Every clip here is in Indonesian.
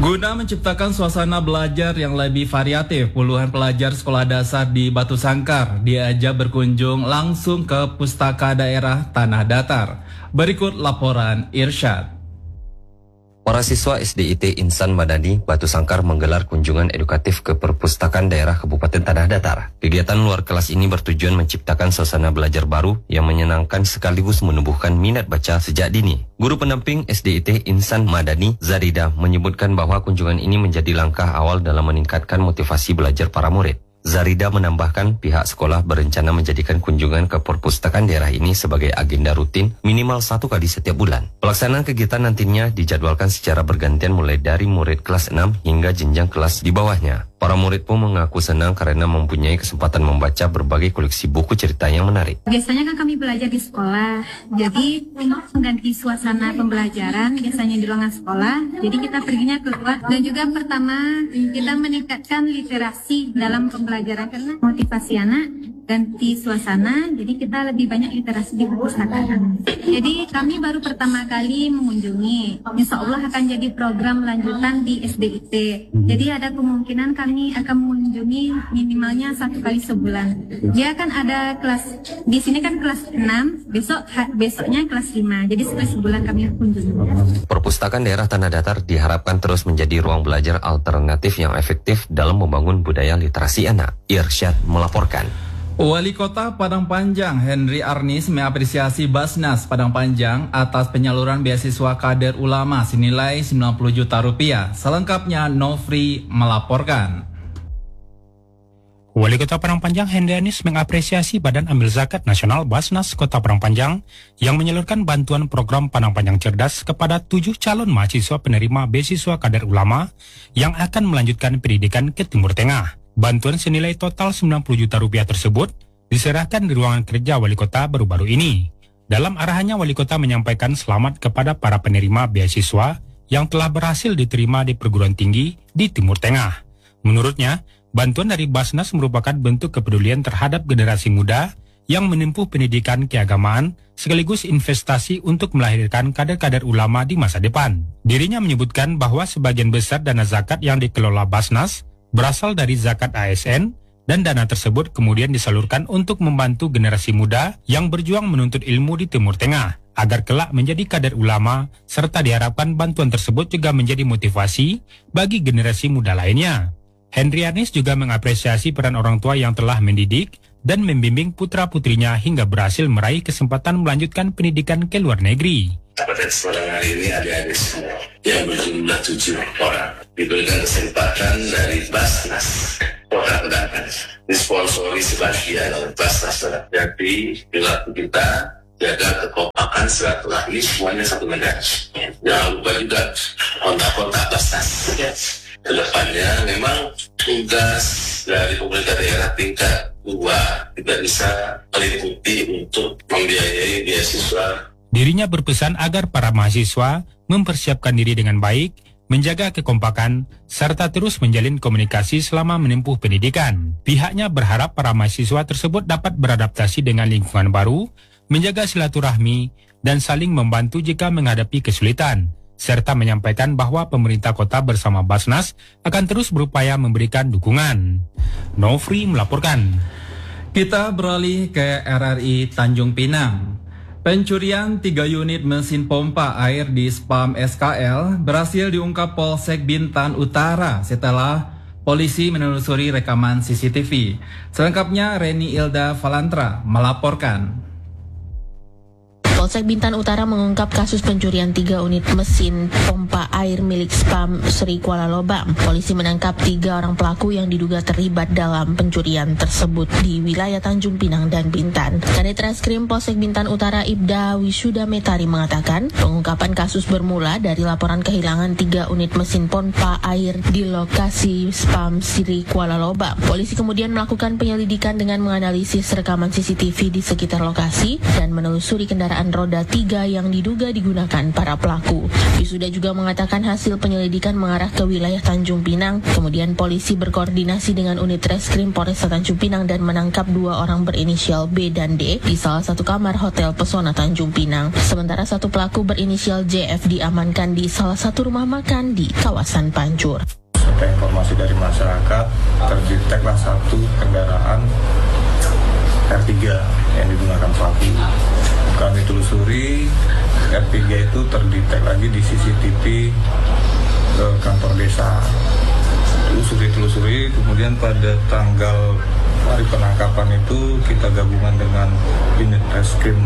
Guna menciptakan suasana belajar yang lebih variatif, puluhan pelajar sekolah dasar di Batu Sangkar diajak berkunjung langsung ke Pustaka Daerah Tanah Datar. Berikut laporan Irsyad. Para siswa SDIT Insan Madani Batu Sangkar menggelar kunjungan edukatif ke Perpustakaan Daerah Kabupaten Tanah Datar. Kegiatan luar kelas ini bertujuan menciptakan suasana belajar baru yang menyenangkan sekaligus menumbuhkan minat baca sejak dini. Guru pendamping SDIT Insan Madani, Zarida, menyebutkan bahwa kunjungan ini menjadi langkah awal dalam meningkatkan motivasi belajar para murid. Zarida menambahkan pihak sekolah berencana menjadikan kunjungan ke perpustakaan daerah ini sebagai agenda rutin minimal 1 kali setiap bulan. Pelaksanaan kegiatan nantinya dijadwalkan secara bergantian mulai dari murid kelas 6 hingga jenjang kelas di bawahnya. Para murid pun mengaku senang karena mempunyai kesempatan membaca berbagai koleksi buku cerita yang menarik. Biasanya kan kami belajar di sekolah, jadi untuk mengganti suasana pembelajaran biasanya di ruangan sekolah, jadi kita perginya keluar. Dan juga pertama kita meningkatkan literasi dalam pembelajaran karena motivasi anak ganti suasana, jadi kita lebih banyak literasi di perpustakaan. Jadi kami baru pertama kali mengunjungi, insya Allah akan jadi program lanjutan di SDIT. Jadi ada kemungkinan kami akan mengunjungi minimalnya 1 kali sebulan. Dia akan ada kelas, di sini kan kelas 6, besoknya kelas 5, jadi sekali sebulan kami kunjungi. Perpustakaan Daerah Tanah Datar diharapkan terus menjadi ruang belajar alternatif yang efektif dalam membangun budaya literasi anak. Irsyad melaporkan. Wali Kota Padang Panjang Henry Arnis mengapresiasi Basnas Padang Panjang atas penyaluran beasiswa kader ulama senilai 90 juta rupiah. Selengkapnya Nofri melaporkan. Wali Kota Padang Panjang Henry Arnis mengapresiasi Badan Amil Zakat Nasional Basnas Kota Padang Panjang yang menyalurkan bantuan program Padang Panjang Cerdas kepada 7 calon mahasiswa penerima beasiswa kader ulama yang akan melanjutkan pendidikan ke Timur Tengah. Bantuan senilai total 90 juta rupiah tersebut diserahkan di ruangan kerja Wali Kota baru-baru ini. Dalam arahannya, Wali Kota menyampaikan selamat kepada para penerima beasiswa yang telah berhasil diterima di perguruan tinggi di Timur Tengah. Menurutnya, bantuan dari Basnas merupakan bentuk kepedulian terhadap generasi muda yang menempuh pendidikan keagamaan sekaligus investasi untuk melahirkan kader-kader ulama di masa depan. Dirinya menyebutkan bahwa sebagian besar dana zakat yang dikelola Basnas berasal dari zakat ASN dan dana tersebut kemudian disalurkan untuk membantu generasi muda yang berjuang menuntut ilmu di Timur Tengah agar kelak menjadi kader ulama, serta diharapkan bantuan tersebut juga menjadi motivasi bagi generasi muda lainnya. Henry Arnis juga mengapresiasi peran orang tua yang telah mendidik dan membimbing putra-putrinya hingga berhasil meraih kesempatan melanjutkan pendidikan ke luar negeri. Pada kesempatan hari ini adik-adik semua yang berjumlah 7 orang diberikan kesempatan dari Basnas Kota Padang, disponsori sebagian oleh Basnas. Jadi bila kita jaga kekompakan silaturahmi semuanya satu negara. Jangan lupa juga kontak-kontak Basnas. Kedepannya memang tugas dari pemerintah daerah tingkat 2 tidak bisa meliputi untuk membiayai beasiswa. Dirinya berpesan agar para mahasiswa mempersiapkan diri dengan baik, menjaga kekompakan, serta terus menjalin komunikasi selama menempuh pendidikan. Pihaknya berharap para mahasiswa tersebut dapat beradaptasi dengan lingkungan baru, menjaga silaturahmi, dan saling membantu jika menghadapi kesulitan, serta menyampaikan bahwa pemerintah kota bersama Basnas akan terus berupaya memberikan dukungan. Nofri melaporkan. Kita beralih ke RRI Tanjung Pinang. Pencurian 3 unit mesin pompa air di Spam SKL berhasil diungkap Polsek Bintan Utara setelah polisi menelusuri rekaman CCTV. Selengkapnya Reni Ilda Valantra melaporkan. Polsek Bintan Utara mengungkap kasus pencurian 3 unit mesin pompa air milik Spam Sri Kuala Lobam. Polisi menangkap 3 orang pelaku yang diduga terlibat dalam pencurian tersebut di wilayah Tanjung Pinang dan Bintan. Kanit Reskrim Polsek Bintan Utara Ibda Wisuda Metari mengatakan, pengungkapan kasus bermula dari laporan kehilangan 3 unit mesin pompa air di lokasi Spam Sri Kuala Lobam. Polisi kemudian melakukan penyelidikan dengan menganalisis rekaman CCTV di sekitar lokasi dan menelusuri kendaraan roda 3 yang diduga digunakan para pelaku. Wisuda juga mengatakan hasil penyelidikan mengarah ke wilayah Tanjung Pinang. Kemudian polisi berkoordinasi dengan unit reskrim Polresta Tanjung Pinang dan menangkap 2 orang berinisial B dan D di salah satu kamar Hotel Pesona Tanjung Pinang. Sementara satu pelaku berinisial JF diamankan di salah satu rumah makan di kawasan Pancur. Setelah informasi dari masyarakat, terdeteklah satu kendaraan R3 yang digunakan pelaku. Kami telusuri, R3 itu terdetek lagi di CCTV kantor desa. Telusuri, kemudian pada tanggal hari penangkapan itu kita gabungan dengan unit reskrim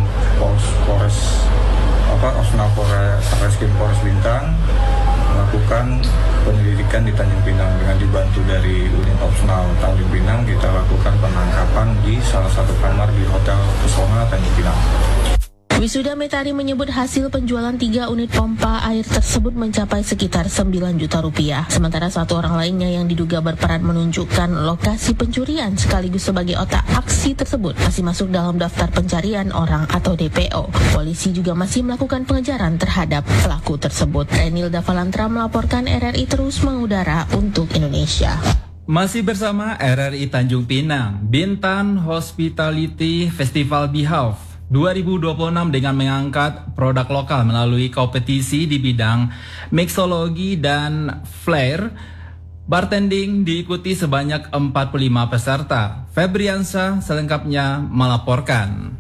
Reskrim Polres Bintan melakukan penyelidikan di Tanjung Pinang dengan dibantu dari unit opsional Tanjung Pinang. Kita lakukan penangkapan di salah satu kamar di Hotel Pesona Tanjung Pinang. Wisuda Metari menyebut hasil penjualan 3 unit pompa air tersebut mencapai sekitar 9 juta rupiah. Sementara satu orang lainnya yang diduga berperan menunjukkan lokasi pencurian sekaligus sebagai otak aksi tersebut masih masuk dalam daftar pencarian orang atau DPO. Polisi juga masih melakukan pengejaran terhadap pelaku tersebut. Renilda Valantra melaporkan RRI terus mengudara untuk Indonesia. Masih bersama RRI Tanjung Pinang, Bintan Hospitality Festival Beehive 2026 dengan mengangkat produk lokal melalui kompetisi di bidang mixologi dan flair. Bartending diikuti sebanyak 45 peserta. Febriansyah selengkapnya melaporkan.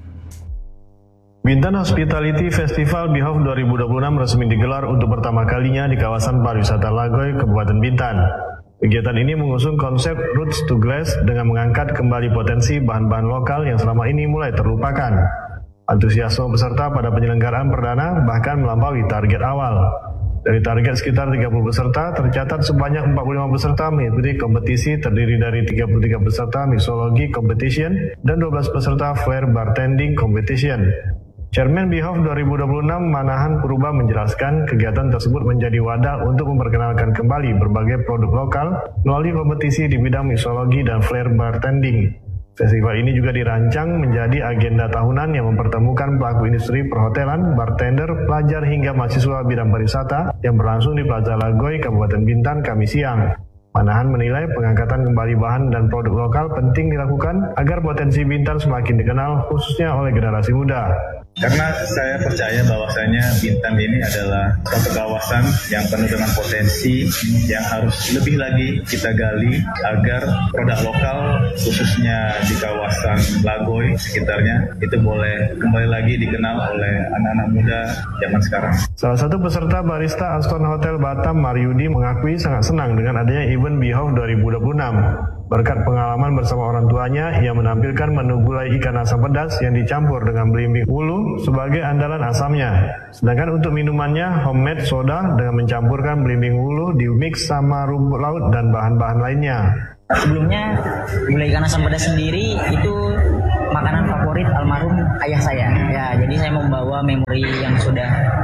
Bintan Hospitality Festival Beehive 2026 resmi digelar untuk pertama kalinya di kawasan pariwisata Lagoy, Kabupaten Bintan. Kegiatan ini mengusung konsep Roots to Glass dengan mengangkat kembali potensi bahan-bahan lokal yang selama ini mulai terlupakan. Antusiasme peserta pada penyelenggaraan perdana bahkan melampaui target awal. Dari target sekitar 30 peserta, tercatat sebanyak 45 peserta mengikuti kompetisi terdiri dari 33 peserta mixology competition dan 12 peserta flair bartending competition. Chairman Beehive 2026 Manahan Purba menjelaskan kegiatan tersebut menjadi wadah untuk memperkenalkan kembali berbagai produk lokal melalui kompetisi di bidang mixologi dan flair bartending. Festival ini juga dirancang menjadi agenda tahunan yang mempertemukan pelaku industri perhotelan, bartender, pelajar hingga mahasiswa bidang pariwisata yang berlangsung di Plaza Lagoy, Kabupaten Bintan, Kamis siang. Manahan menilai pengangkatan kembali bahan dan produk lokal penting dilakukan agar potensi Bintan semakin dikenal khususnya oleh generasi muda. Karena saya percaya bahwasanya Bintan ini adalah suatu kawasan yang penuh dengan potensi yang harus lebih lagi kita gali agar produk lokal khususnya di kawasan Lagoy sekitarnya itu boleh kembali lagi dikenal oleh anak-anak muda zaman sekarang. Salah satu peserta barista Aston Hotel Batam, Mariudi, mengakui sangat senang dengan adanya event Beehive 2026. Berkat pengalaman bersama orang tuanya, ia menampilkan menu gulai ikan asam pedas yang dicampur dengan belimbing ulu sebagai andalan asamnya. Sedangkan untuk minumannya, homemade soda dengan mencampurkan belimbing ulu dimix sama rumput laut dan bahan-bahan lainnya. Sebelumnya, gulai ikan asam pedas sendiri itu makanan favorit almarhum ayah saya. Ya, jadi saya membawa memori yang sudah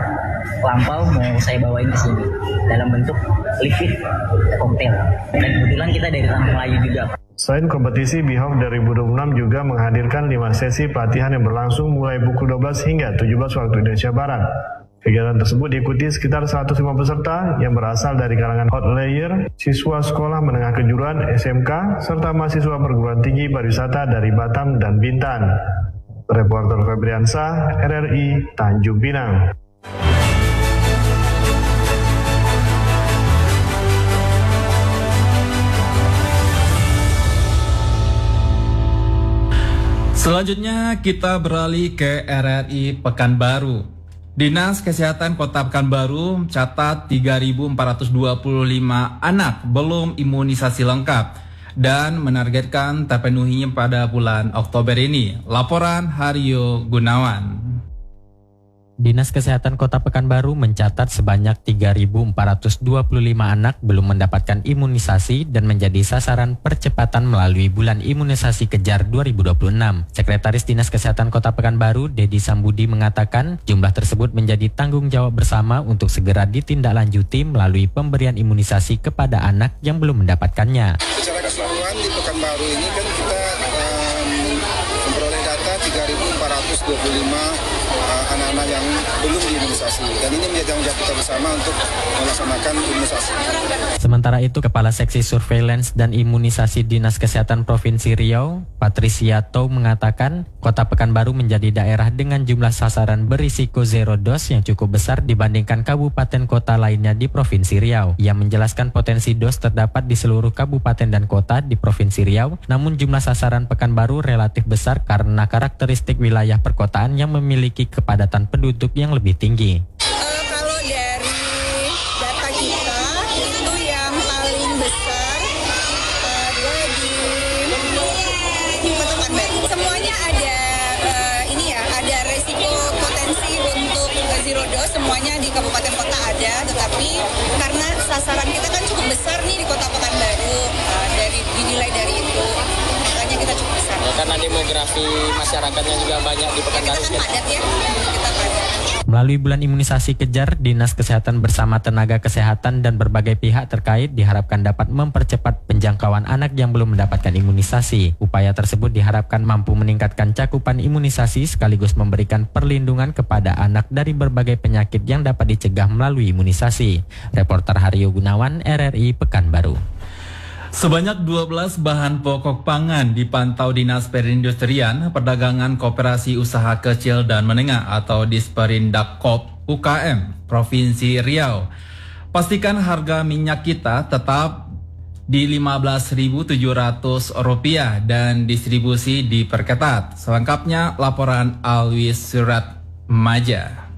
lampau mau saya bawain ke sini dalam bentuk liquid cocktail. Dan kebetulan kita dari tanah Melayu juga. Selain kompetisi, Beehive 2026 juga menghadirkan 5 sesi pelatihan yang berlangsung mulai pukul 12 hingga 17 waktu Indonesia Barat. Kegiatan tersebut diikuti sekitar 105 peserta yang berasal dari kalangan hotelier, siswa sekolah menengah kejuruan SMK, serta mahasiswa perguruan tinggi pariwisata dari Batam dan Bintan. Reporter Febriansyah, RRI, Tanjung Pinang. Selanjutnya kita beralih ke RRI Pekanbaru. Dinas Kesehatan Kota Pekanbaru mencatat 3.425 anak belum imunisasi lengkap dan menargetkan terpenuhinya pada bulan Oktober ini. Laporan Haryo Gunawan. Dinas Kesehatan Kota Pekanbaru mencatat sebanyak 3.425 anak belum mendapatkan imunisasi dan menjadi sasaran percepatan melalui Bulan Imunisasi Kejar 2026. Sekretaris Dinas Kesehatan Kota Pekanbaru, Dedi Sambudi, mengatakan jumlah tersebut menjadi tanggung jawab bersama untuk segera ditindaklanjuti melalui pemberian imunisasi kepada anak yang belum mendapatkannya. Secara keseluruhan di Pekanbaru ini kan kita memperoleh data 3.425 anak-anak belum diimunisasi. Dan ini menjadi tanggung jawab kita bersama untuk melaksanakan imunisasi. Sementara itu, Kepala Seksi Surveillance dan Imunisasi Dinas Kesehatan Provinsi Riau, Patricia Tou mengatakan, Kota Pekanbaru menjadi daerah dengan jumlah sasaran berisiko zero dose yang cukup besar dibandingkan kabupaten kota lainnya di Provinsi Riau. Ia menjelaskan potensi dos terdapat di seluruh kabupaten dan kota di Provinsi Riau, namun jumlah sasaran Pekanbaru relatif besar karena karakteristik wilayah perkotaan yang memiliki kepadatan penduduk yang lebih tinggi. Kalau dari data kita itu yang paling besar ada di Kota Pekanbaru. Semuanya ada ada resiko potensi untuk zero dose, semuanya di kabupaten kota ada, tetapi karena sasaran kita kan cukup besar nih di Kota Pekanbaru, dinilai dari itu, makanya kita cukup besar. Karena demografi masyarakatnya juga banyak di Pekanbaru. Kita kan padat ya, kita padat. Melalui bulan imunisasi kejar, Dinas Kesehatan bersama tenaga kesehatan dan berbagai pihak terkait diharapkan dapat mempercepat penjangkauan anak yang belum mendapatkan imunisasi. Upaya tersebut diharapkan mampu meningkatkan cakupan imunisasi sekaligus memberikan perlindungan kepada anak dari berbagai penyakit yang dapat dicegah melalui imunisasi. Reporter Haryo Gunawan, RRI Pekanbaru. Sebanyak 12 bahan pokok pangan dipantau Dinas Perindustrian, Perdagangan Koperasi Usaha Kecil dan Menengah atau Disperindakkop UKM Provinsi Riau. Pastikan harga minyak kita tetap di Rp15.700 dan distribusi diperketat. Selengkapnya laporan Alwis Surat Maja.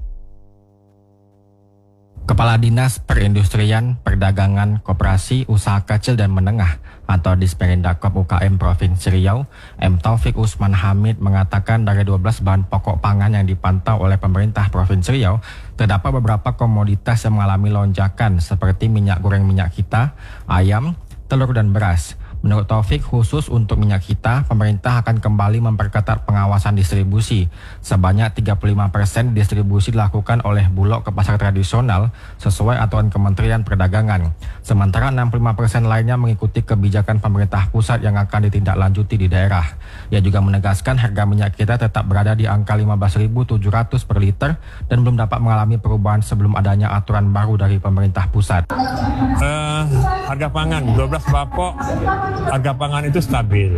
Kepala Dinas Perindustrian, Perdagangan, Koperasi, Usaha Kecil dan Menengah atau Disperindakkop UKM Provinsi Riau, M. Taufik Usman Hamid mengatakan dari 12 bahan pokok pangan yang dipantau oleh pemerintah Provinsi Riau, terdapat beberapa komoditas yang mengalami lonjakan seperti minyak goreng minyak kita, ayam, telur dan beras. Menurut Taufik, khusus untuk minyak kita, pemerintah akan kembali memperketat pengawasan distribusi. Sebanyak 35% distribusi dilakukan oleh Bulog ke pasar tradisional sesuai aturan Kementerian Perdagangan. Sementara 65% lainnya mengikuti kebijakan pemerintah pusat yang akan ditindaklanjuti di daerah. Ia juga menegaskan harga minyak kita tetap berada di angka 15.700 per liter dan belum dapat mengalami perubahan sebelum adanya aturan baru dari pemerintah pusat. Harga pangan 12 bapok, harga pangan itu stabil.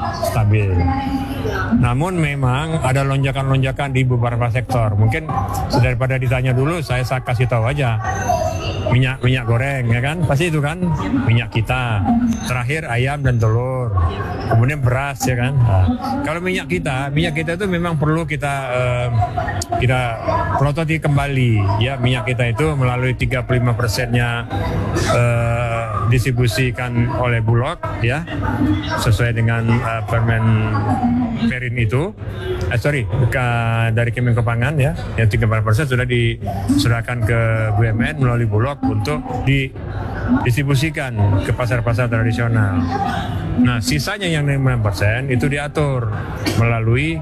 Namun memang ada lonjakan-lonjakan di beberapa sektor. Mungkin daripada ditanya dulu, saya kasih tahu aja. Minyak goreng, ya kan? Pasti itu kan minyak kita. Terakhir ayam dan telur. Kemudian beras, ya kan? Nah, kalau minyak kita itu memang perlu kita prototi kembali. Ya, minyak kita itu melalui 35%-nya distribusikan oleh Bulog, ya, sesuai dengan Permen Perin itu. Dari Kemenko Pangan, ya, yang 35% sudah diserahkan ke BUMN melalui Bulog untuk didistribusikan ke pasar-pasar tradisional. Nah, sisanya yang 65% itu diatur melalui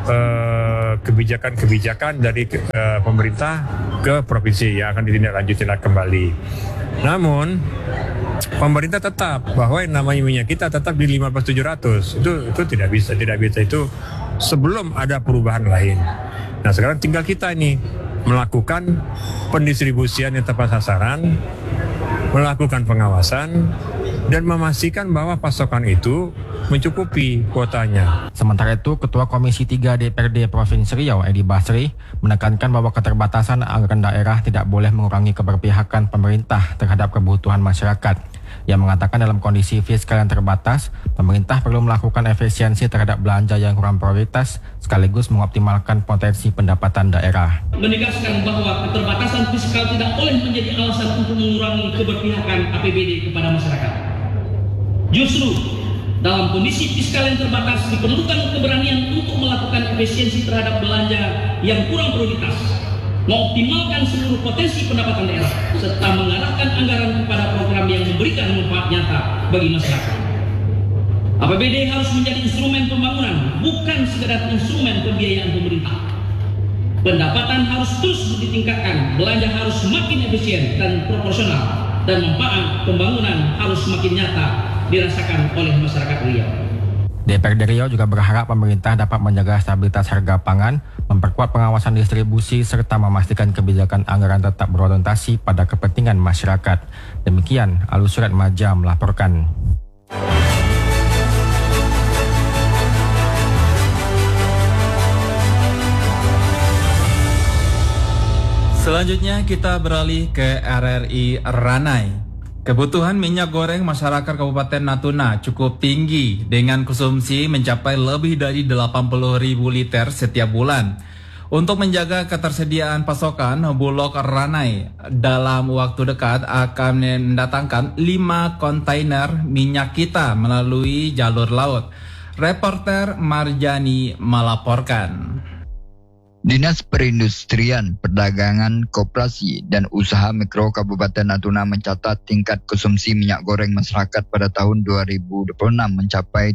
kebijakan-kebijakan dari pemerintah ke provinsi yang akan ditindaklanjuti kembali. Namun pemerintah tetap bahwa yang namanya minyak kita tetap di 15.700. Itu tidak bisa itu sebelum ada perubahan lain. Nah, sekarang tinggal kita ini melakukan pendistribusian yang tepat sasaran, melakukan pengawasan, dan memastikan bahwa pasokan itu mencukupi kuotanya. Sementara itu, Ketua Komisi 3 DPRD Provinsi Riau, Edi Basri, menekankan bahwa keterbatasan anggaran daerah tidak boleh mengurangi keberpihakan pemerintah terhadap kebutuhan masyarakat. Ia mengatakan dalam kondisi fiskal yang terbatas, pemerintah perlu melakukan efisiensi terhadap belanja yang kurang prioritas, sekaligus mengoptimalkan potensi pendapatan daerah. Menegaskan bahwa keterbatasan fiskal tidak boleh menjadi alasan untuk mengurangi keberpihakan APBD kepada masyarakat. Justru, dalam kondisi fiskal yang terbatas diperlukan keberanian untuk melakukan efisiensi terhadap belanja yang kurang prioritas, mengoptimalkan seluruh potensi pendapatan daerah, serta mengarahkan anggaran kepada program yang memberikan manfaat nyata bagi masyarakat. APBD harus menjadi instrumen pembangunan, bukan sekedar instrumen pembiayaan pemerintah. Pendapatan harus terus ditingkatkan, belanja harus semakin efisien dan proporsional, dan manfaat pembangunan harus semakin nyata dirasakan oleh masyarakat Riau. DPRD Riau juga berharap pemerintah dapat menjaga stabilitas harga pangan, memperkuat pengawasan distribusi, serta memastikan kebijakan anggaran tetap berorientasi pada kepentingan masyarakat. Demikian, Alusurat Maja melaporkan. Selanjutnya kita beralih ke RRI Ranai. Kebutuhan minyak goreng masyarakat Kabupaten Natuna cukup tinggi dengan konsumsi mencapai lebih dari 80.000 liter setiap bulan. Untuk menjaga ketersediaan pasokan, Bulog Ranai dalam waktu dekat akan mendatangkan 5 kontainer minyak kita melalui jalur laut. Reporter Marjani melaporkan. Dinas Perindustrian, Perdagangan, Koperasi, dan Usaha Mikro Kabupaten Natuna mencatat tingkat konsumsi minyak goreng masyarakat pada tahun 2026 mencapai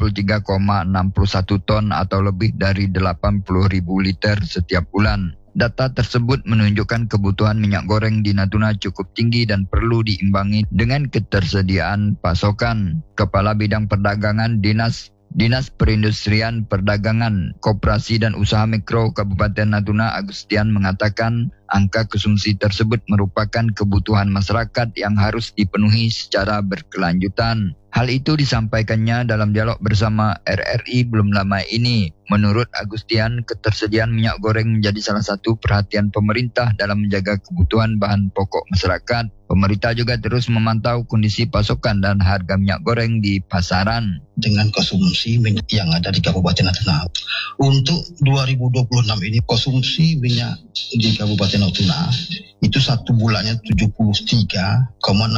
73,61 ton atau lebih dari 80.000 liter setiap bulan. Data tersebut menunjukkan kebutuhan minyak goreng di Natuna cukup tinggi dan perlu diimbangi dengan ketersediaan pasokan. Kepala Bidang Perdagangan Dinas Perindustrian, Perdagangan, Koperasi dan Usaha Mikro Kabupaten Natuna Agustian mengatakan angka konsumsi tersebut merupakan kebutuhan masyarakat yang harus dipenuhi secara berkelanjutan. Hal itu disampaikannya dalam dialog bersama RRI belum lama ini. Menurut Agustian, ketersediaan minyak goreng menjadi salah satu perhatian pemerintah dalam menjaga kebutuhan bahan pokok masyarakat. Pemerintah juga terus memantau kondisi pasokan dan harga minyak goreng di pasaran. Dengan konsumsi minyak yang ada di Kabupaten Natuna. Untuk 2026 ini konsumsi minyak di Kabupaten Natuna itu satu bulannya 73,61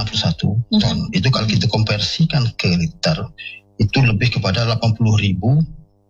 ton. Itu kalau kita konversikan ke liter, itu lebih kepada 80.011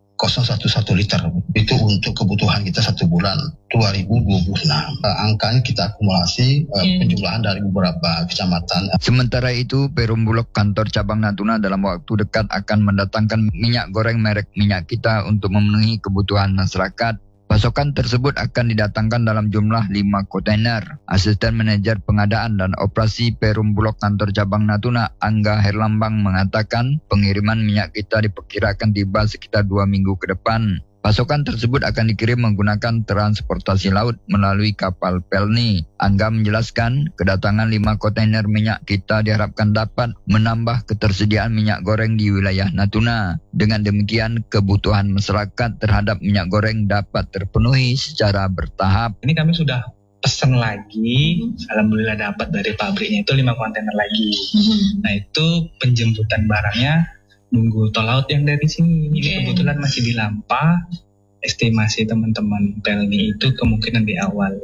liter. Itu untuk kebutuhan kita satu bulan 2026. Angkanya kita akumulasi penjumlahan dari beberapa kecamatan. Sementara itu, Perum Bulog Kantor Cabang Natuna dalam waktu dekat akan mendatangkan minyak goreng merek Minyak Kita untuk memenuhi kebutuhan masyarakat. Pasokan tersebut akan didatangkan dalam jumlah 5 kontainer. Asisten Manajer Pengadaan dan Operasi Perum Bulog Kantor Cabang Natuna, Angga Herlambang, mengatakan pengiriman minyak kita diperkirakan tiba sekitar 2 minggu ke depan. Pasokan tersebut akan dikirim menggunakan transportasi laut melalui kapal Pelni. Angga menjelaskan kedatangan 5 kontainer minyak kita diharapkan dapat menambah ketersediaan minyak goreng di wilayah Natuna. Dengan demikian, kebutuhan masyarakat terhadap minyak goreng dapat terpenuhi secara bertahap. Ini kami sudah pesan lagi, alhamdulillah dapat dari pabriknya itu 5 kontainer lagi. Nah itu penjemputan barangnya nunggu tol laut yang dari sini. Ini kebetulan masih di Lampa. Estimasi teman-teman Pelni itu kemungkinan di awal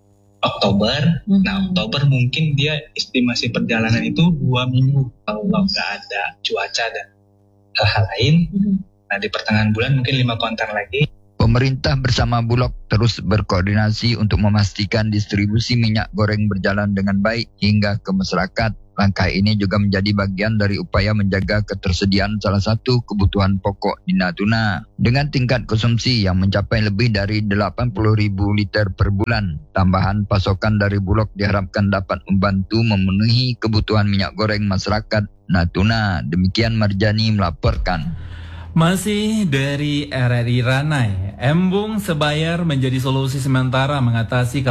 Oktober. Nah Oktober mungkin dia estimasi perjalanan itu 2 minggu. Kalau nggak ada cuaca dan hal-hal lain. Nah di pertengahan bulan mungkin 5 kontainer lagi. Pemerintah bersama Bulog terus berkoordinasi untuk memastikan distribusi minyak goreng berjalan dengan baik hingga ke masyarakat. Langkah ini juga menjadi bagian dari upaya menjaga ketersediaan salah satu kebutuhan pokok di Natuna. Dengan tingkat konsumsi yang mencapai lebih dari 80.000 liter per bulan, tambahan pasokan dari Bulog diharapkan dapat membantu memenuhi kebutuhan minyak goreng masyarakat Natuna. Demikian Marjani melaporkan. Masih dari RRI Ranai, embung sebayar menjadi solusi sementara mengatasi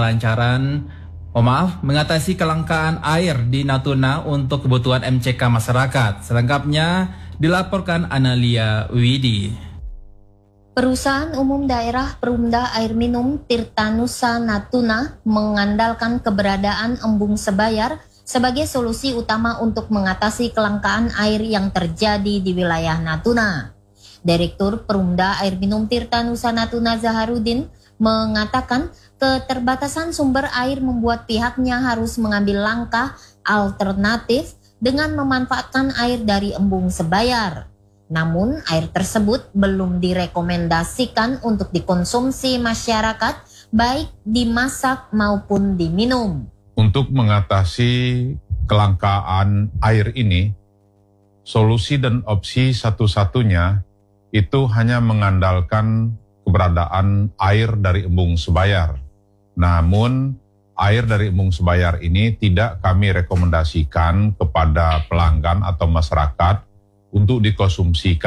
kelangkaan air di Natuna untuk kebutuhan MCK masyarakat. Selengkapnya dilaporkan Analia Widi. Perusahaan Umum Daerah Perumda Air Minum Tirtanusa Natuna mengandalkan keberadaan embung sebayar sebagai solusi utama untuk mengatasi kelangkaan air yang terjadi di wilayah Natuna. Direktur Perumda Air Minum Tirtanusa Natuna Zaharudin mengatakan keterbatasan sumber air membuat pihaknya harus mengambil langkah alternatif dengan memanfaatkan air dari embung sebayar. Namun air tersebut belum direkomendasikan untuk dikonsumsi masyarakat, baik dimasak maupun diminum. Untuk mengatasi kelangkaan air ini, solusi dan opsi satu-satunya itu hanya mengandalkan keberadaan air dari embung sebayar. Namun, air dari embung sebayar ini tidak kami rekomendasikan kepada pelanggan atau masyarakat untuk dikonsumsikan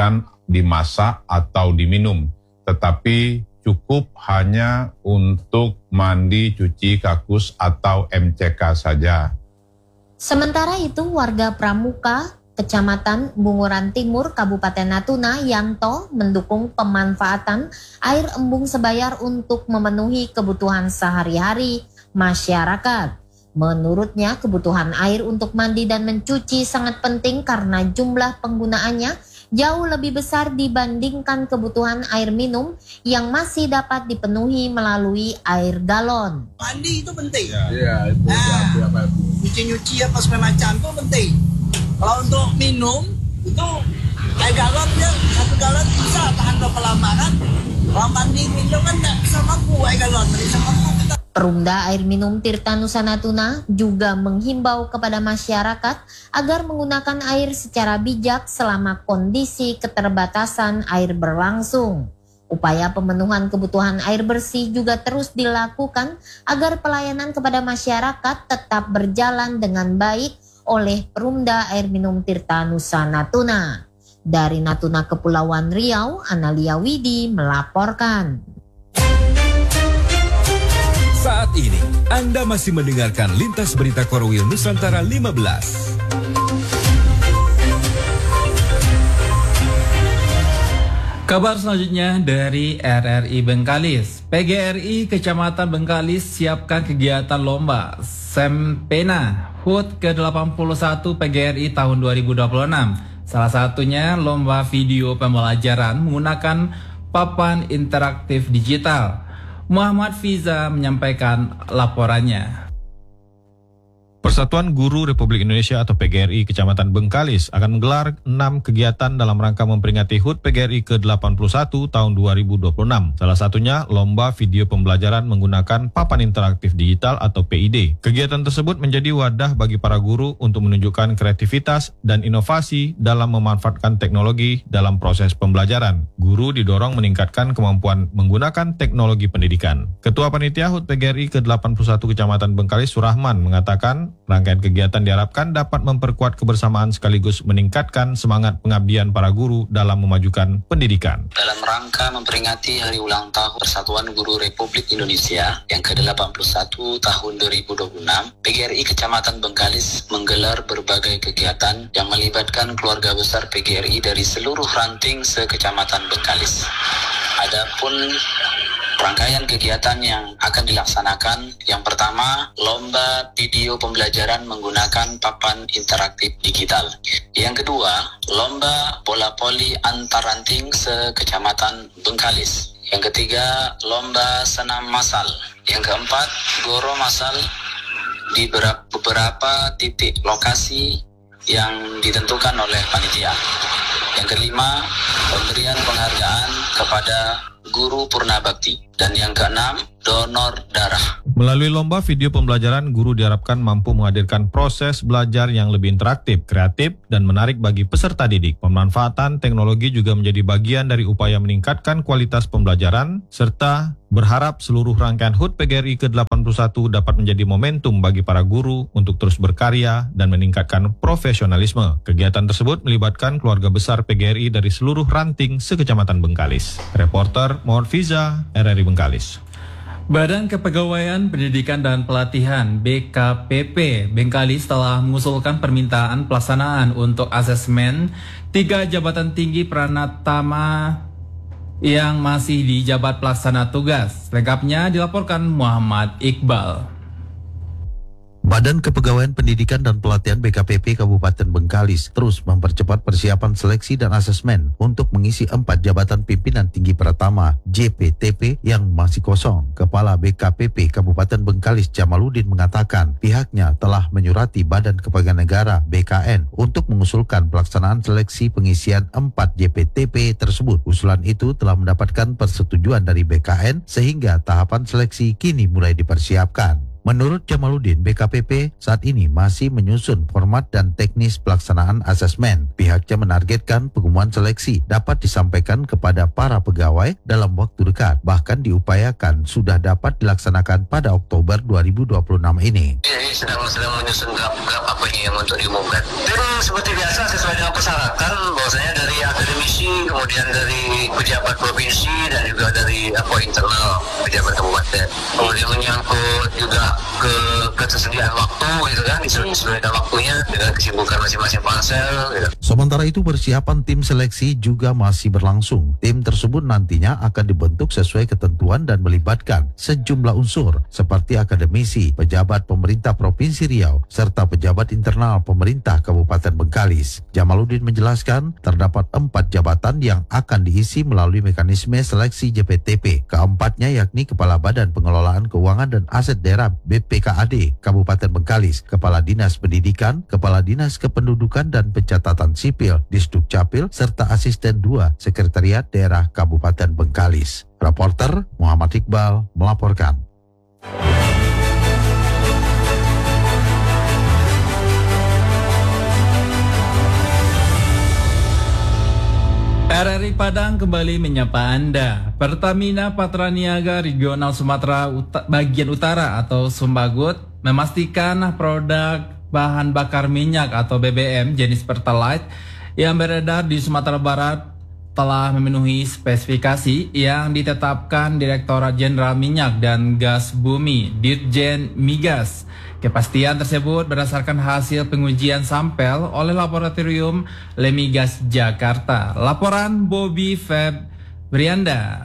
dimasak atau diminum, tetapi cukup hanya untuk mandi, cuci kakus atau MCK saja. Sementara itu, warga Pramuka, Kecamatan Bunguran Timur, Kabupaten Natuna, Yanto, mendukung pemanfaatan air embung Sebayar untuk memenuhi kebutuhan sehari-hari masyarakat. Menurutnya, kebutuhan air untuk mandi dan mencuci sangat penting karena jumlah penggunaannya jauh lebih besar dibandingkan kebutuhan air minum yang masih dapat dipenuhi melalui air galon. Mandi itu penting. Iya, itu nyuci-nyuci apa segala macam itu penting. Kalau untuk minum itu air galon dia 1 galon bisa tahan berapa lama kan? Kalau mandi minum kan nggak bisa mampu air galon, bisa mampu kita. Perumda Air Minum Tirta Nusa Natuna juga menghimbau kepada masyarakat agar menggunakan air secara bijak selama kondisi keterbatasan air berlangsung. Upaya pemenuhan kebutuhan air bersih juga terus dilakukan agar pelayanan kepada masyarakat tetap berjalan dengan baik oleh Perumda Air Minum Tirta Nusa Natuna. Dari Natuna Kepulauan Riau, Analia Widi melaporkan. Saat ini, Anda masih mendengarkan Lintas Berita Korwil Nusantara 15. Kabar selanjutnya dari RRI Bengkalis. PGRI Kecamatan Bengkalis siapkan kegiatan lomba Sempena HUT ke-81 PGRI tahun 2026. Salah satunya lomba video pembelajaran menggunakan papan interaktif digital. Muhammad Fiza menyampaikan laporannya. Persatuan Guru Republik Indonesia atau PGRI Kecamatan Bengkalis akan menggelar 6 kegiatan dalam rangka memperingati HUT PGRI ke-81 tahun 2026. Salah satunya lomba video pembelajaran menggunakan papan interaktif digital atau PID. Kegiatan tersebut menjadi wadah bagi para guru untuk menunjukkan kreativitas dan inovasi dalam memanfaatkan teknologi dalam proses pembelajaran. Guru didorong meningkatkan kemampuan menggunakan teknologi pendidikan. Ketua Panitia HUT PGRI ke-81 Kecamatan Bengkalis Surahman mengatakan rangkaian kegiatan diharapkan dapat memperkuat kebersamaan sekaligus meningkatkan semangat pengabdian para guru dalam memajukan pendidikan. Dalam rangka memperingati hari ulang tahun Persatuan Guru Republik Indonesia yang ke-81 tahun 2026, PGRI Kecamatan Bengkalis menggelar berbagai kegiatan yang melibatkan keluarga besar PGRI dari seluruh ranting se-Kecamatan Bengkalis. Adapun rangkaian kegiatan yang akan dilaksanakan, yang pertama, lomba video pembelajaran menggunakan papan interaktif digital. Yang kedua, lomba bola voli antar ranting se-Kecamatan Bengkalis. Yang ketiga, lomba senam massal. Yang keempat, goro massal di beberapa titik lokasi yang ditentukan oleh panitia. Yang kelima, pemberian penghargaan kepada guru purna bakti. Dan yang keenam, donor darah. Melalui lomba video pembelajaran, guru diharapkan mampu menghadirkan proses belajar yang lebih interaktif, kreatif, dan menarik bagi peserta didik. Pemanfaatan teknologi juga menjadi bagian dari upaya meningkatkan kualitas pembelajaran, serta berharap seluruh rangkaian HUT PGRI ke-81 dapat menjadi momentum bagi para guru untuk terus berkarya dan meningkatkan profesionalisme. Kegiatan tersebut melibatkan keluarga besar PGRI dari seluruh ranting se-Kecamatan Bengkalis. Reporter Muhammad Fiza, RRI Bengkalis. Badan Kepegawaian Pendidikan dan Pelatihan BKPP Bengkalis telah mengusulkan permintaan pelaksanaan untuk asesmen 3 jabatan tinggi Pranatama yang masih dijabat pelaksana tugas. Lengkapnya dilaporkan Muhammad Iqbal. Badan Kepegawaian Pendidikan dan Pelatihan BKPP Kabupaten Bengkalis terus mempercepat persiapan seleksi dan asesmen untuk mengisi 4 jabatan pimpinan tinggi Pratama JPTP yang masih kosong. Kepala BKPP Kabupaten Bengkalis Jamaluddin mengatakan pihaknya telah menyurati Badan Kepegawaian Negara BKN untuk mengusulkan pelaksanaan seleksi pengisian 4 JPTP tersebut. Usulan itu telah mendapatkan persetujuan dari BKN sehingga tahapan seleksi kini mulai dipersiapkan. Menurut Jamaluddin, BKPP saat ini masih menyusun format dan teknis pelaksanaan asesmen. Pihaknya menargetkan pengumuman seleksi dapat disampaikan kepada para pegawai dalam waktu dekat. Bahkan diupayakan sudah dapat dilaksanakan pada Oktober 2026 ini. Jadi sedang menyusun draft apa ini yang untuk diumumkan. Dan seperti biasa sesuai dengan persyaratan bahwasanya dari akademisi, kemudian dari pejabat provinsi dan juga dari internal pejabat kabupaten. Kemudian menyangkut juga ke ketersediaan waktu gitu kan, disesuaikan waktunya dengan kesibukan masing-masing pansel gitu. Sementara itu persiapan tim seleksi juga masih berlangsung. Tim tersebut nantinya akan dibentuk sesuai ketentuan dan melibatkan sejumlah unsur seperti akademisi, pejabat pemerintah Provinsi Riau, serta pejabat internal pemerintah Kabupaten Bengkalis. Jamaluddin menjelaskan terdapat 4 jabatan yang akan diisi melalui mekanisme seleksi JPTP. Keempatnya yakni Kepala Badan Pengelolaan Keuangan dan Aset Daerah BPKAD Kabupaten Bengkalis, Kepala Dinas Pendidikan, Kepala Dinas Kependudukan dan Pencatatan Sipil Disdukcapil, serta Asisten 2 Sekretariat Daerah Kabupaten Bengkalis. Reporter Muhammad Iqbal melaporkan. RRI Padang kembali menyapa Anda. Pertamina Patraniaga Regional Sumatera Bagian Utara atau Sumbagut memastikan produk bahan bakar minyak atau BBM jenis Pertalite yang beredar di Sumatera Barat telah memenuhi spesifikasi yang ditetapkan Direktorat Jenderal Minyak dan Gas Bumi Ditjen Migas. Kepastian tersebut berdasarkan hasil pengujian sampel oleh Laboratorium Lemigas Jakarta. Laporan Bobby Febrianda.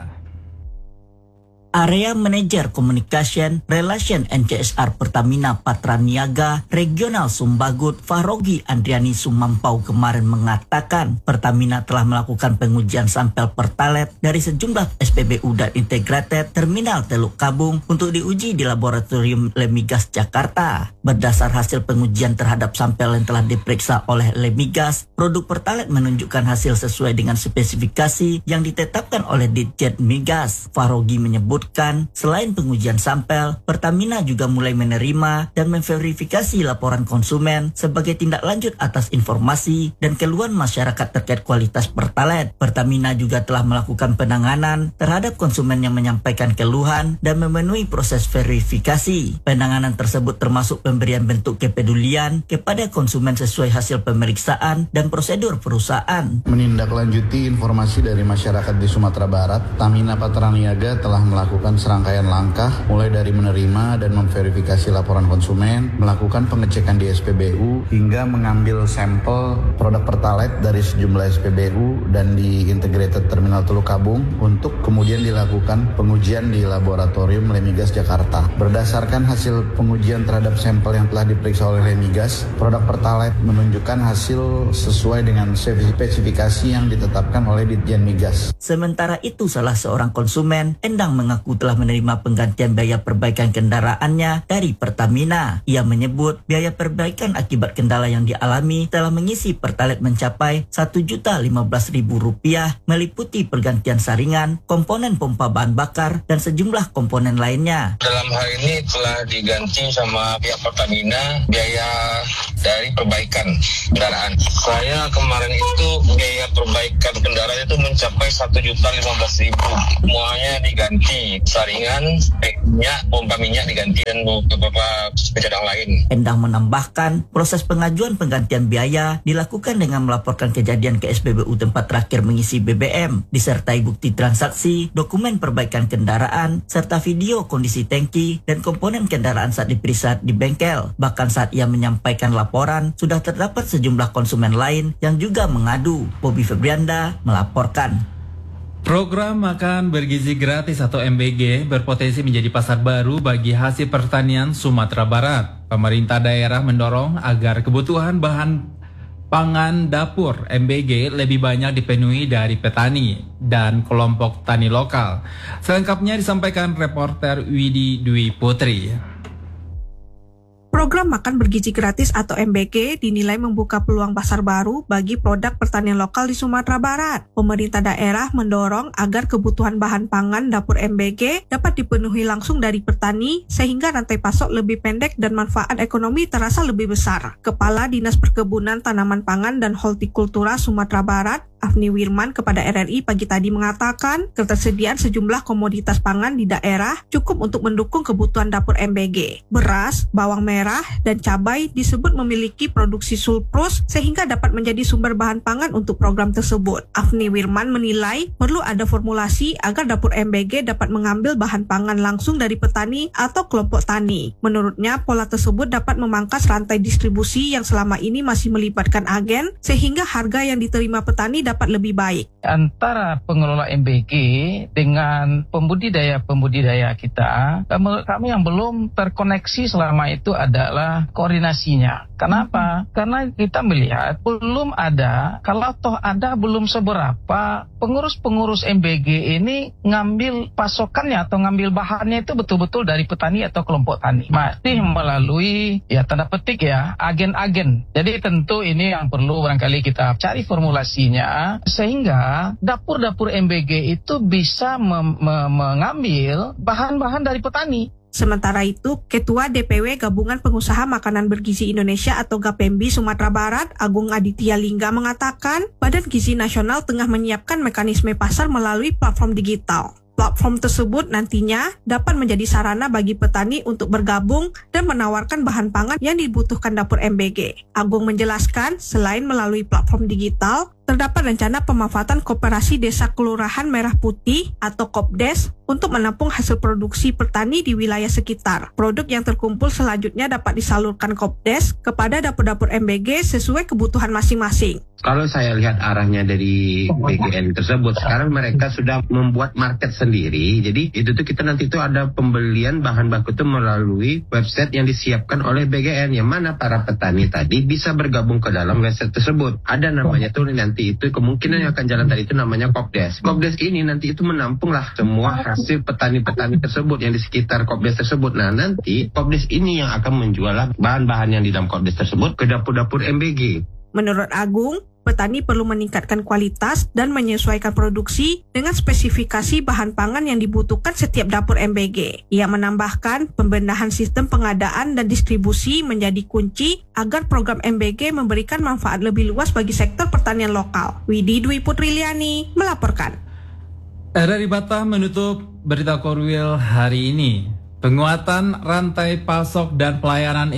Area Manager Communication Relation NCSR Pertamina Patraniaga Regional Sumbagut Fahrogi Andriani Sumampau kemarin mengatakan Pertamina telah melakukan pengujian sampel Pertalite dari sejumlah SPBU dan Integrated Terminal Teluk Kabung untuk diuji di Laboratorium Lemigas Jakarta. Berdasar hasil pengujian terhadap sampel yang telah diperiksa oleh Lemigas, produk Pertalite menunjukkan hasil sesuai dengan spesifikasi yang ditetapkan oleh Ditjen Migas. Fahrogi menyebut selain pengujian sampel, Pertamina juga mulai menerima dan memverifikasi laporan konsumen sebagai tindak lanjut atas informasi dan keluhan masyarakat terkait kualitas Pertalite. Pertamina juga telah melakukan penanganan terhadap konsumen yang menyampaikan keluhan dan memenuhi proses verifikasi. Penanganan tersebut termasuk pemberian bentuk kepedulian kepada konsumen sesuai hasil pemeriksaan dan prosedur perusahaan. Menindaklanjuti informasi dari masyarakat di Sumatera Barat, Pertamina Patraniaga telah melakukan serangkaian langkah mulai dari menerima dan memverifikasi laporan konsumen, melakukan pengecekan di SPBU, hingga mengambil sampel produk Pertalite dari sejumlah SPBU dan di Integrated Terminal Teluk Kabung untuk kemudian dilakukan pengujian di Laboratorium Lemigas Jakarta. Berdasarkan hasil pengujian terhadap sampel yang telah diperiksa oleh Lemigas, produk Pertalite menunjukkan hasil sesuai dengan spesifikasi yang ditetapkan oleh Ditjen Migas. Sementara itu, salah seorang konsumen Endang mengaku telah menerima penggantian biaya perbaikan kendaraannya dari Pertamina. Ia menyebut biaya perbaikan akibat kendala yang dialami telah mengisi Pertalite mencapai Rp1.015.000 meliputi pergantian saringan, komponen pompa bahan bakar, dan sejumlah komponen lainnya. Dalam hal ini telah diganti sama pihak Pertamina biaya dari perbaikan kendaraan. Saya kemarin itu biaya perbaikan kendaraan itu mencapai Rp1.015.000. Semuanya diganti, saringan, minyak, pompa minyak diganti, dan beberapa cadangan lain. Endang menambahkan, proses pengajuan penggantian biaya dilakukan dengan melaporkan kejadian ke SPBU tempat terakhir mengisi BBM, disertai bukti transaksi, dokumen perbaikan kendaraan, serta video kondisi tangki dan komponen kendaraan saat diperiksa di bengkel. Bahkan saat ia menyampaikan laporan, sudah terdapat sejumlah konsumen lain yang juga mengadu. Bobby Febrianda melaporkan. Program Makan Bergizi Gratis atau MBG berpotensi menjadi pasar baru bagi hasil pertanian Sumatera Barat. Pemerintah daerah mendorong agar kebutuhan bahan pangan dapur MBG lebih banyak dipenuhi dari petani dan kelompok tani lokal. Selengkapnya disampaikan reporter Widi Dwi Putri. Program Makan Bergizi Gratis atau MBG dinilai membuka peluang pasar baru bagi produk pertanian lokal di Sumatera Barat. Pemerintah daerah mendorong agar kebutuhan bahan pangan dapur MBG dapat dipenuhi langsung dari petani sehingga rantai pasok lebih pendek dan manfaat ekonomi terasa lebih besar. Kepala Dinas Perkebunan Tanaman Pangan dan Hortikultura Sumatera Barat, Afni Wirman, kepada RRI pagi tadi mengatakan ketersediaan sejumlah komoditas pangan di daerah cukup untuk mendukung kebutuhan dapur MBG. Beras, bawang merah, dan cabai disebut memiliki produksi surplus sehingga dapat menjadi sumber bahan pangan untuk program tersebut. Afni Wirman menilai perlu ada formulasi agar dapur MBG dapat mengambil bahan pangan langsung dari petani atau kelompok tani. Menurutnya, pola tersebut dapat memangkas rantai distribusi yang selama ini masih melibatkan agen sehingga harga yang diterima petani dapat lebih baik. Antara pengelola MBG dengan pembudidaya kita, menurut kami yang belum terkoneksi selama itu adalah koordinasinya. Kenapa? Karena kita melihat belum ada, kalau toh ada belum seberapa pengurus-pengurus MBG ini ngambil pasokannya atau ngambil bahannya itu betul-betul dari petani atau kelompok tani. Masih melalui tanda petik agen-agen. Jadi tentu ini yang perlu barangkali kita cari formulasinya sehingga dapur-dapur MBG itu bisa mengambil bahan-bahan dari petani. Sementara itu, Ketua DPW Gabungan Pengusaha Makanan Bergizi Indonesia atau GAPEMBI Sumatera Barat, Agung Aditya Lingga mengatakan, Badan Gizi Nasional tengah menyiapkan mekanisme pasar melalui platform digital. Platform tersebut nantinya dapat menjadi sarana bagi petani untuk bergabung dan menawarkan bahan pangan yang dibutuhkan dapur MBG. Agung menjelaskan, selain melalui platform digital, terdapat rencana pemanfaatan Koperasi Desa Kelurahan Merah Putih atau Kopdes untuk menampung hasil produksi petani di wilayah sekitar. Produk yang terkumpul selanjutnya dapat disalurkan Kopdes kepada dapur-dapur MBG sesuai kebutuhan masing-masing. Kalau saya lihat arahnya dari BGN tersebut, sekarang mereka sudah membuat market sendiri. Jadi itu tuh kita nanti tuh ada pembelian bahan baku itu melalui website yang disiapkan oleh BGN, yang mana para petani tadi bisa bergabung ke dalam website tersebut. Ada namanya tuh nanti itu kemungkinan yang akan jalan tadi itu namanya Kopdes. Kopdes ini nanti itu menampunglah semua hasil petani-petani tersebut yang di sekitar Kopdes tersebut. Nah nanti Kopdes ini yang akan menjual bahan-bahan yang di dalam Kopdes tersebut ke dapur-dapur MBG. Menurut Agung, petani perlu meningkatkan kualitas dan menyesuaikan produksi dengan spesifikasi bahan pangan yang dibutuhkan setiap dapur MBG. Ia menambahkan, pembenahan sistem pengadaan dan distribusi menjadi kunci agar program MBG memberikan manfaat lebih luas bagi sektor pertanian lokal. Widi Dwi Putriliani melaporkan. RRI Batam menutup berita Korwil hari ini. Penguatan rantai pasok dan pelayanan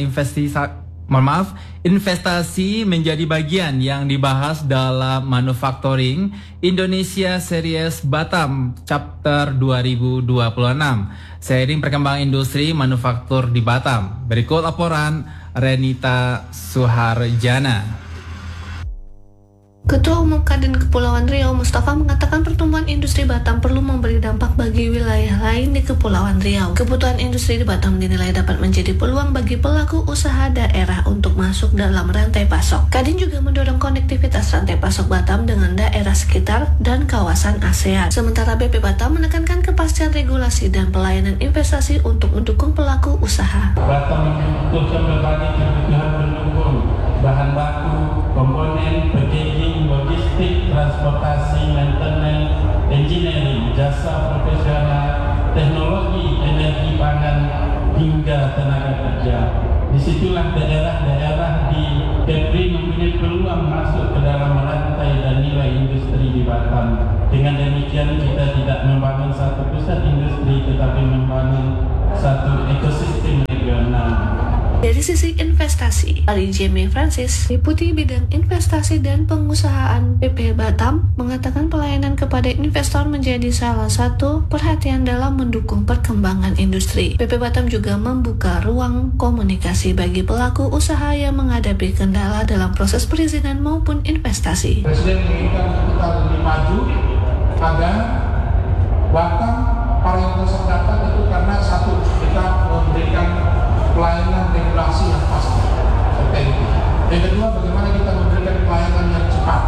investasi menjadi bagian yang dibahas dalam Manufacturing Indonesia Series Batam Chapter 2026 seiring perkembangan industri manufaktur di Batam. Berikut laporan Renita Suharjana. Ketua Umum Kadin Kepulauan Riau Mustafa mengatakan pertumbuhan industri Batam perlu memberi dampak bagi wilayah lain di Kepulauan Riau. Kebutuhan industri di Batam dinilai dapat menjadi peluang bagi pelaku usaha daerah untuk masuk dalam rantai pasok. Kadin juga mendorong konektivitas rantai pasok Batam dengan daerah sekitar dan kawasan ASEAN. Sementara BP Batam menekankan kepastian regulasi dan pelayanan investasi untuk mendukung pelaku usaha. Batam membutuhkan berbagai kebutuhan pendukung bahan baku, komponen, packaging, logistik, transportasi, maintenance, engineering, jasa profesional, teknologi, energi pangan, hingga tenaga kerja. Disitulah daerah-daerah di Kepri mempunyai peluang masuk ke dalam rantai dan nilai industri di Batam. Dengan demikian kita tidak membangun satu pusat industri tetapi membangun satu ekosistem regional. Dari sisi investasi, Ali Jamie Francis, Deputi Bidang Investasi dan Pengusahaan BP Batam, mengatakan pelayanan kepada investor menjadi salah satu perhatian dalam mendukung perkembangan industri. BP Batam juga membuka ruang komunikasi bagi pelaku usaha yang menghadapi kendala dalam proses perizinan maupun investasi. Presiden menginginkan kita lebih maju agar Batam pariwisata datang itu karena satu, kita memberikan pelayanan regulasi yang pasti, itu. Yang kedua, bagaimana kita memberikan pelayanan yang cepat,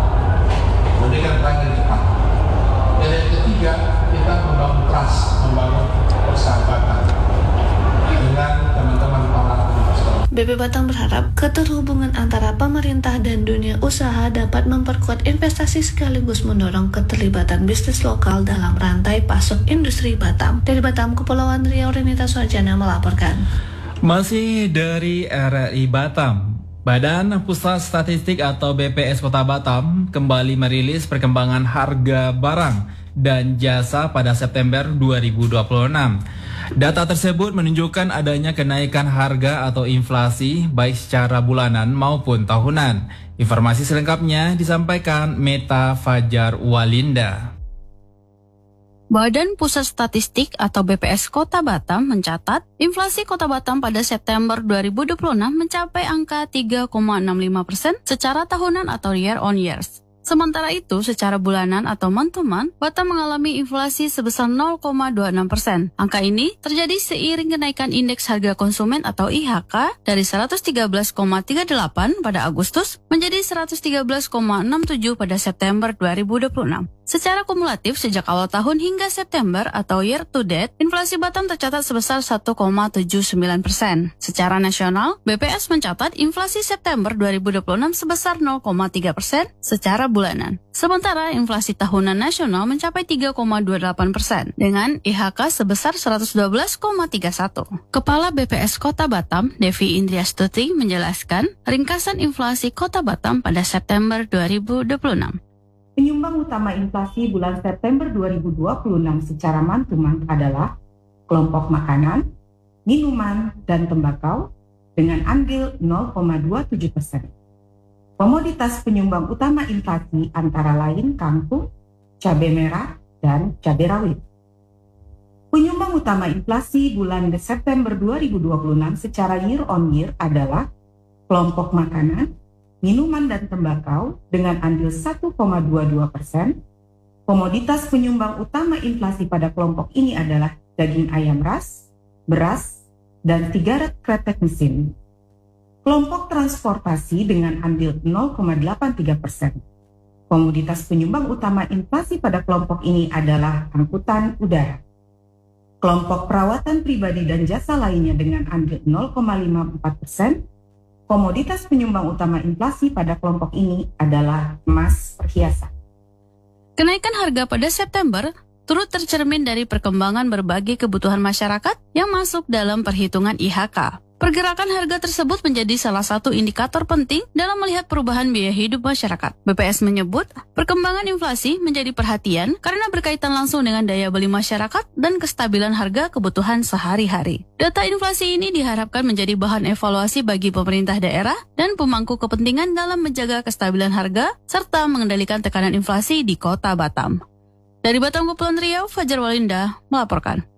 Dan yang ketiga, kita membangun trust, membangun persahabatan dengan teman-teman para investor. BP Batam berharap keterhubungan antara pemerintah dan dunia usaha dapat memperkuat investasi sekaligus mendorong keterlibatan bisnis lokal dalam rantai pasok industri Batam. Dari Batam, Kepulauan Riau, Renita Suarjana melaporkan. Masih dari RRI Batam, Badan Pusat Statistik atau BPS Kota Batam kembali merilis perkembangan harga barang dan jasa pada September 2026. Data tersebut menunjukkan adanya kenaikan harga atau inflasi baik secara bulanan maupun tahunan. Informasi selengkapnya disampaikan Meta Fajar Walinda. Badan Pusat Statistik atau BPS Kota Batam mencatat inflasi Kota Batam pada September 2026 mencapai angka 3,65% secara tahunan atau year on years. Sementara itu, secara bulanan atau month-to-month, Batam mengalami inflasi sebesar 0,26%. Angka ini terjadi seiring kenaikan indeks harga konsumen atau IHK dari 113,38 pada Agustus menjadi 113,67 pada September 2026. Secara kumulatif sejak awal tahun hingga September atau year to date, inflasi Batam tercatat sebesar 1,79%. Secara nasional, BPS mencatat inflasi September 2026 sebesar 0,3% secara bulanan. Sementara inflasi tahunan nasional mencapai 3,28% dengan IHK sebesar 112,31. Kepala BPS Kota Batam, Devi Indriastuti menjelaskan ringkasan inflasi Kota Batam pada September 2026. Penyumbang utama inflasi bulan September 2026 secara month-to-month adalah kelompok makanan, minuman, dan tembakau dengan andil 0,27%. Komoditas penyumbang utama inflasi antara lain kangkung, cabai merah, dan cabai rawit. Penyumbang utama inflasi bulan September 2026 secara year on year adalah kelompok makanan, minuman dan tembakau dengan andil 1,22%. Komoditas penyumbang utama inflasi pada kelompok ini adalah daging ayam ras, beras, dan sigaret kretek mesin. Kelompok transportasi dengan andil 0,83%. Komoditas penyumbang utama inflasi pada kelompok ini adalah angkutan udara. Kelompok perawatan pribadi dan jasa lainnya dengan andil 0,54%. Komoditas penyumbang utama inflasi pada kelompok ini adalah emas perhiasan. Kenaikan harga pada September turut tercermin dari perkembangan berbagai kebutuhan masyarakat yang masuk dalam perhitungan IHK. Pergerakan harga tersebut menjadi salah satu indikator penting dalam melihat perubahan biaya hidup masyarakat. BPS menyebut, perkembangan inflasi menjadi perhatian karena berkaitan langsung dengan daya beli masyarakat dan kestabilan harga kebutuhan sehari-hari. Data inflasi ini diharapkan menjadi bahan evaluasi bagi pemerintah daerah dan pemangku kepentingan dalam menjaga kestabilan harga serta mengendalikan tekanan inflasi di Kota Batam. Dari Batam, Kepulauan Riau, Fajar Walinda melaporkan.